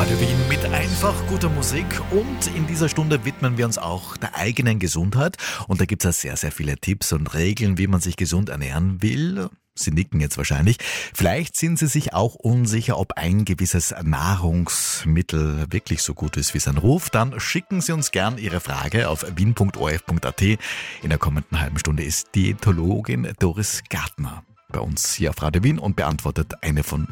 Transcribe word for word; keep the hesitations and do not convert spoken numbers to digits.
Radio Wien mit einfach guter Musik, und in dieser Stunde widmen wir uns auch der eigenen Gesundheit, und da gibt es ja sehr, sehr viele Tipps und Regeln, wie man sich gesund ernähren will. Sie nicken jetzt wahrscheinlich. Vielleicht sind Sie sich auch unsicher, ob ein gewisses Nahrungsmittel wirklich so gut ist wie sein Ruf. Dann schicken Sie uns gern Ihre Frage auf wien punkt o r f punkt a t. In der kommenden halben Stunde ist Diätologin Doris Gartner bei uns hier auf Radio Wien und beantwortet eine von